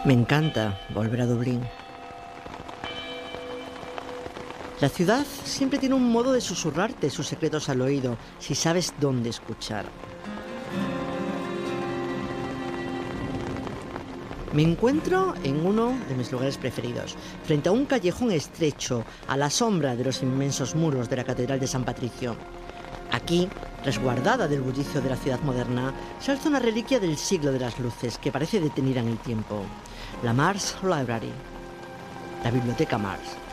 Me encanta volver a Dublín. La ciudad siempre tiene un modo de susurrarte sus secretos al oído, si sabes dónde escuchar. Me encuentro en uno de mis lugares preferidos, frente a un callejón estrecho, a la sombra de los inmensos muros de la Catedral de San Patricio. Aquí, resguardada del bullicio de la ciudad moderna, se alza una reliquia del siglo de las luces que parece detenida en el tiempo. La Mars Library, la Biblioteca Mars.